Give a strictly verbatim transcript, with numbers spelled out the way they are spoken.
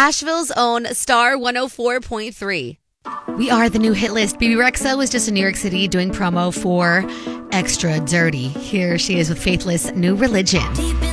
Asheville's own Star one oh four point three. We are the new hit list. Bebe Rexha was just in New York City doing promo for Extra Dirty. Here she is with Faithless New Religion.